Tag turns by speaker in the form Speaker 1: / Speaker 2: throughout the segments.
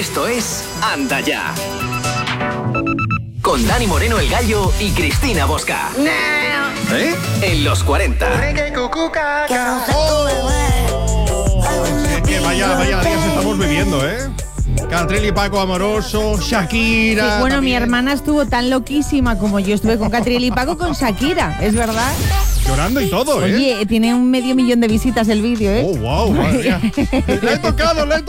Speaker 1: Esto es Anda Ya. Con Dani Moreno el Gallo y Cristina Bosca. En los 40.
Speaker 2: Vaya días estamos viviendo, ¿eh? Catriel y Paco amoroso, Shakira.
Speaker 3: Sí, bueno,
Speaker 2: también.
Speaker 3: mi hermana estuvo tan loquísima como yo estuve con Catriel y Paco con Shakira, ¿es verdad?
Speaker 2: Llorando y todo, ¿eh?
Speaker 3: Oye, tiene 500,000 de visitas el vídeo, ¿eh?
Speaker 2: Oh, wow, madre mía. La he tocado.
Speaker 3: La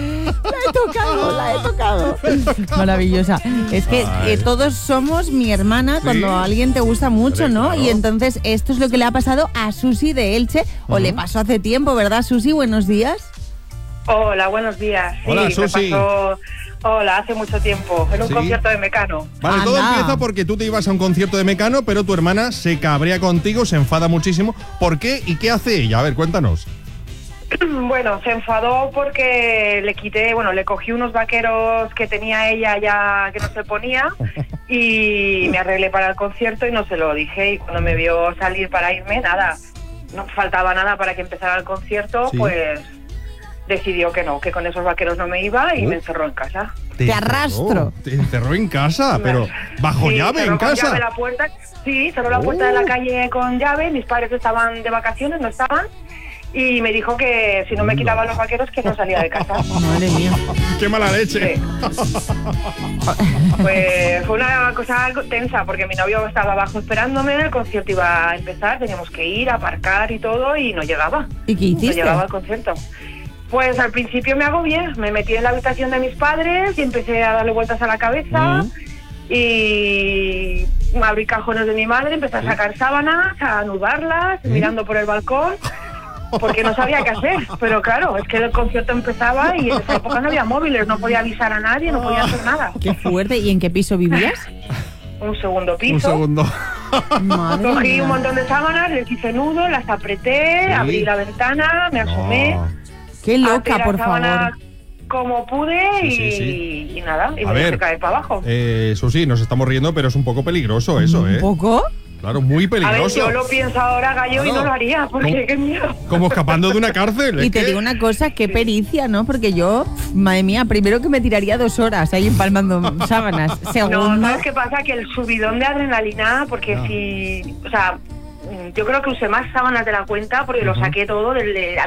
Speaker 3: he tocado. Maravillosa. Es que todos somos mi hermana cuando a alguien te gusta mucho,
Speaker 2: Hombre,
Speaker 3: ¿no?
Speaker 2: claro.
Speaker 3: Y entonces esto es lo que le ha pasado a Susi de Elche, o le pasó hace tiempo, ¿verdad, Susi? Buenos días.
Speaker 4: Hola, buenos días. Sí,
Speaker 2: Hola,
Speaker 4: me
Speaker 2: Susi.
Speaker 4: pasó, hace mucho tiempo, en un
Speaker 2: ¿Sí?
Speaker 4: concierto de Mecano.
Speaker 2: Vale, todo
Speaker 3: Anda.
Speaker 2: empieza porque tú te ibas a un concierto de Mecano, pero tu hermana se cabrea contigo, se enfada muchísimo. ¿Por qué y qué hace ella? A ver, cuéntanos.
Speaker 4: Bueno, se enfadó porque le cogí unos vaqueros que tenía ella ya que no se ponía y me arreglé para el concierto y no se lo dije. Y cuando me vio salir para irme, no faltaba nada para que empezara el concierto,
Speaker 2: Sí.
Speaker 4: pues decidió que no, que con esos vaqueros no me iba y me encerró en casa.
Speaker 3: Te arrastro.
Speaker 2: Te encerró en casa, pero bajo
Speaker 4: Sí,
Speaker 2: llave
Speaker 4: cerró
Speaker 2: en
Speaker 4: con
Speaker 2: casa.
Speaker 4: llave la puerta. Sí, cerró la puerta de la calle con llave. Mis padres estaban de vacaciones, no estaban. Y me dijo que si no me quitaba los vaqueros, que no salía de casa.
Speaker 3: Madre mía.
Speaker 2: ¡Qué mala leche!
Speaker 4: Sí. Pues fue una cosa algo tensa, porque mi novio estaba abajo esperándome, el concierto iba a empezar, teníamos que ir, aparcar y todo, y no llegaba.
Speaker 3: ¿Y qué
Speaker 4: No
Speaker 3: hiciste?
Speaker 4: llegaba al concierto. Pues al principio me agobié, me metí en la habitación de mis padres y empecé a darle vueltas a la cabeza y abrí cajones de mi madre, empecé a sacar sábanas, a anudarlas, mirando por el balcón, porque no sabía qué hacer. Pero claro, es que el concierto empezaba y en esa época no había móviles, no podía avisar a nadie, no podía hacer nada.
Speaker 3: Qué fuerte. ¿Y en qué piso vivías?
Speaker 4: Un segundo piso.
Speaker 2: Un segundo.
Speaker 3: Madre
Speaker 4: Cogí
Speaker 3: mía.
Speaker 4: un montón de sábanas, les hice nudo, las apreté,
Speaker 2: Sí.
Speaker 4: abrí la ventana, me asomé.
Speaker 2: No.
Speaker 3: Qué
Speaker 4: até
Speaker 3: loca,
Speaker 4: la
Speaker 3: por
Speaker 4: sábana
Speaker 3: favor.
Speaker 4: como pude
Speaker 2: Sí.
Speaker 4: y nada, y
Speaker 2: A
Speaker 4: me
Speaker 2: ver,
Speaker 4: dejé caer para abajo.
Speaker 2: Susi, nos estamos riendo, pero es un poco peligroso eso, ¿eh?
Speaker 3: ¿Un poco?
Speaker 2: Claro, muy
Speaker 4: A ver,
Speaker 2: peligroso.
Speaker 4: yo lo pienso ahora, Gallo, y
Speaker 2: Claro.
Speaker 4: no lo haría, porque
Speaker 2: ¿Cómo?
Speaker 4: qué miedo.
Speaker 2: Como escapando de una cárcel.
Speaker 3: Y
Speaker 2: es
Speaker 3: te
Speaker 2: que-
Speaker 3: digo una cosa, qué pericia, ¿no? Porque yo, madre mía, primero que me tiraría 2 horas ahí empalmando sábanas.
Speaker 4: No,
Speaker 3: Segundo,
Speaker 4: ¿sabes qué pasa? Que el subidón de adrenalina, porque yo creo que usé más sábanas de la cuenta, porque lo saqué todo,